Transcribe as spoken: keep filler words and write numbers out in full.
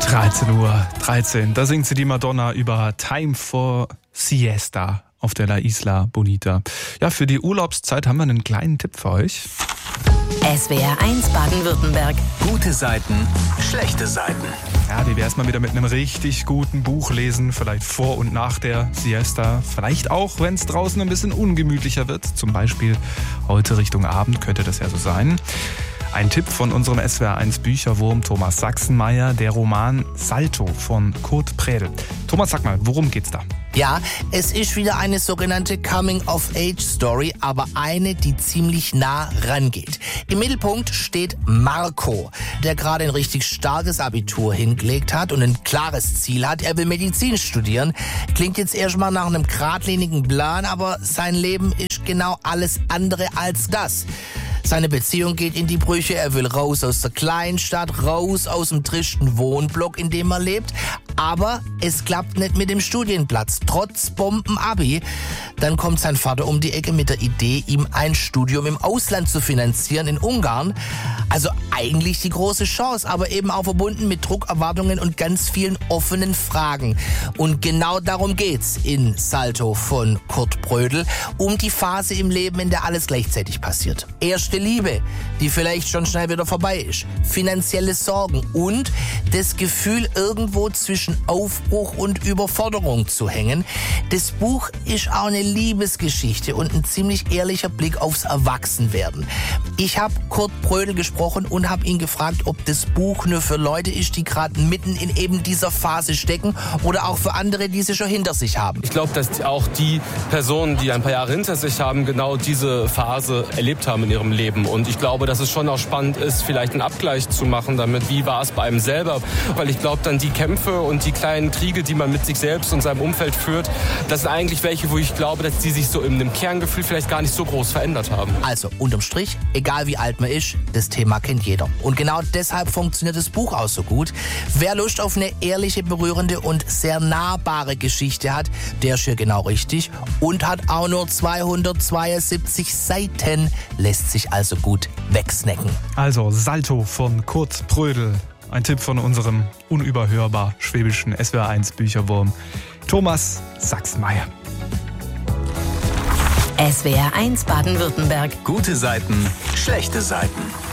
dreizehn Uhr dreizehn, da singt sie die Madonna über Time for Siesta auf der La Isla Bonita. Ja, für die Urlaubszeit haben wir einen kleinen Tipp für euch. S W R eins Baden-Württemberg. Gute Seiten, schlechte Seiten. Ja, wie wär's mal wieder mit einem richtig guten Buch lesen, vielleicht vor und nach der Siesta. Vielleicht auch, wenn es draußen ein bisschen ungemütlicher wird. Zum Beispiel heute Richtung Abend könnte das ja so sein. Ein Tipp von unserem S W R eins Bücherwurm Thomas Sachsenmeier, der Roman Salto von Kurt Prädel. Thomas, sag mal, worum geht's da? Ja, es ist wieder eine sogenannte Coming-of-Age-Story, aber eine, die ziemlich nah rangeht. Im Mittelpunkt steht Marco, der gerade ein richtig starkes Abitur hingelegt hat und ein klares Ziel hat. Er will Medizin studieren. Klingt jetzt erstmal nach einem geradlinigen Plan, aber sein Leben ist genau alles andere als das. Seine Beziehung geht in die Brüche, er will raus aus der Kleinstadt, raus aus dem tristen Wohnblock, in dem er lebt. Aber es klappt nicht mit dem Studienplatz, trotz Bomben-Abi. Dann kommt sein Vater um die Ecke mit der Idee, ihm ein Studium im Ausland zu finanzieren, in Ungarn. Also eigentlich die große Chance, aber eben auch verbunden mit Druck, Erwartungen und ganz vielen offenen Fragen. Und genau darum geht's in Salto von Kurt Prädel, um die Phase im Leben, in der alles gleichzeitig passiert. Erste Liebe, die vielleicht schon schnell wieder vorbei ist, finanzielle Sorgen und das Gefühl, irgendwo zwischen Aufbruch und Überforderung zu hängen. Das Buch ist auch eine Liebesgeschichte und ein ziemlich ehrlicher Blick aufs Erwachsenwerden. Ich habe Kurt Prädel gesprochen und habe ihn gefragt, ob das Buch nur für Leute ist, die gerade mitten in eben dieser Phase stecken oder auch für andere, die sie schon hinter sich haben. Ich glaube, dass auch die Personen, die ein paar Jahre hinter sich haben, genau diese Phase erlebt haben in ihrem Leben. Und ich glaube, dass es schon auch spannend ist, vielleicht einen Abgleich zu machen damit, wie war es bei einem selber. Weil ich glaube, dann die Kämpfe und die kleinen Kriege, die man mit sich selbst und seinem Umfeld führt, das sind eigentlich welche, wo ich glaube, dass die sich so in einem Kerngefühl vielleicht gar nicht so groß verändert haben. Also unterm Strich, egal wie alt man ist, das Thema kennt jeder. Und genau deshalb funktioniert das Buch auch so gut. Wer Lust auf eine ehrliche, berührende und sehr nahbare Geschichte hat, der ist hier genau richtig und hat auch nur zweihundertzweiundsiebzig Seiten, lässt sich also gut wegsnacken. Also Salto von Kurt Prädel. Ein Tipp von unserem unüberhörbar schwäbischen S W R eins Bücherwurm Thomas Sachsenmeier. S W R eins Baden-Württemberg. Gute Seiten, schlechte Seiten.